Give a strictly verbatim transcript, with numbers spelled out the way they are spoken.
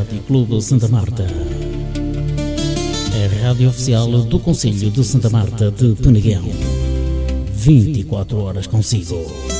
Rádio Clube Santa Marta. A rádio oficial do Concelho de Santa Marta de Peneguão. vinte e quatro horas consigo.